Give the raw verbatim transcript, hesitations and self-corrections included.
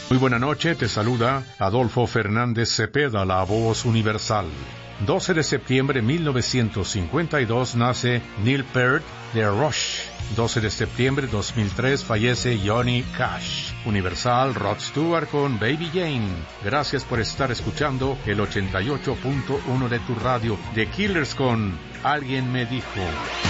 Muy buena noche, te saluda Adolfo Fernández Cepeda, la voz universal. doce de septiembre de mil novecientos cincuenta y dos nace Neil Peart de Rush. doce de septiembre de dos mil tres fallece Johnny Cash. Universal, Rod Stewart con Baby Jane. Gracias por estar escuchando el ochenta y ocho punto uno de tu radio. The Killers con Alguien me dijo.